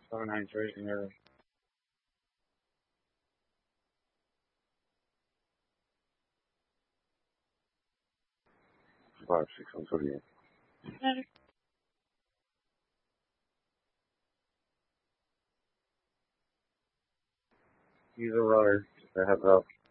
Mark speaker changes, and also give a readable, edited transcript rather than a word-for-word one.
Speaker 1: 79 racing here. Five, six, one, 38. He's a runner. Just a heads up.